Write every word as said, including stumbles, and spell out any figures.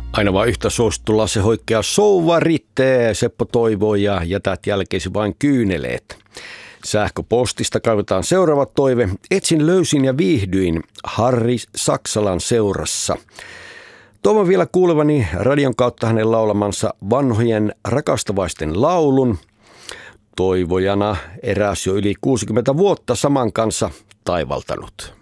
Aina vaan yhtä suosittu Lasse Hoikkea souva rittee, Seppo toivoo ja jätät jälkeisi vain kyyneleet. Sähköpostista kaivetaan seuraava toive. Etsin, löysin ja viihdyin Harri Saksalan seurassa. Toivon vielä kuulevani radion kautta hänen laulamansa vanhojen rakastavaisten laulun. Toivojana eräs jo yli kuusikymmentä vuotta saman kanssa taivaltanut.